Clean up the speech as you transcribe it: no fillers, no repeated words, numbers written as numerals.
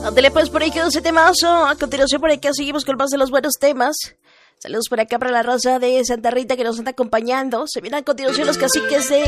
Ándale pues, por ahí quedó ese temazo. A continuación por acá seguimos con más de los buenos temas. Saludos por acá para la raza de Santa Rita que nos está acompañando. Se vienen a continuación los caciques de